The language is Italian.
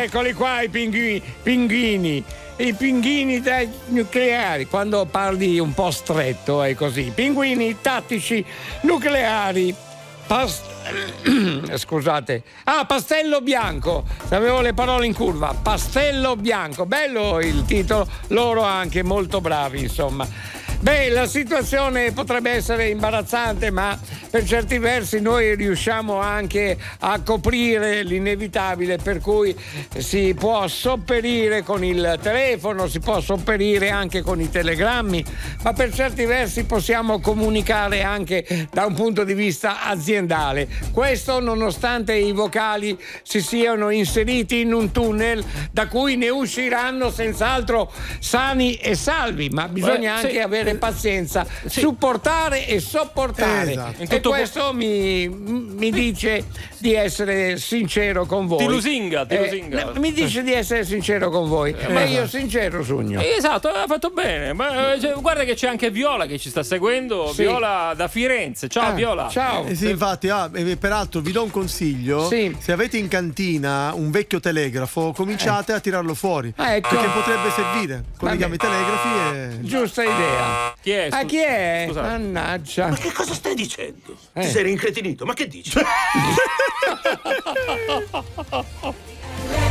Eccoli qua i pinguini. I pinguini nucleari, quando parli un po' stretto è così. Pinguini tattici nucleari. Scusate. Pastello bianco. Avevo le parole in curva. Pastello bianco. Bello il titolo. Loro anche molto bravi, insomma. Beh, la situazione potrebbe essere imbarazzante, ma per certi versi noi riusciamo anche a coprire l'inevitabile, per cui si può sopperire con il telefono, si può sopperire anche con i telegrammi, ma per certi versi possiamo comunicare anche da un punto di vista aziendale. Questo nonostante i vocali si siano inseriti in un tunnel da cui ne usciranno senz'altro sani e salvi, ma bisogna anche avere pazienza, supportare e sopportare. Esatto. E questo mi dice di essere sincero con voi. Ti lusinga. Mi dice di essere sincero con voi. Ma io sincero, Sugno. Esatto, ha fatto bene. Ma guarda che c'è anche Viola che ci sta seguendo. Sì. Viola da Firenze. Ciao Viola. Ciao. Sì, infatti, peraltro vi do un consiglio. Sì. Se avete in cantina un vecchio telegrafo, cominciate a tirarlo fuori. Ecco. Perché potrebbe servire. Colleghiamo i telegrafi e. Giusta idea. Chi è? Chi è? Scusate. Mannaggia. Ma che cosa stai dicendo? Ti sei rincretinito? Ma che dici?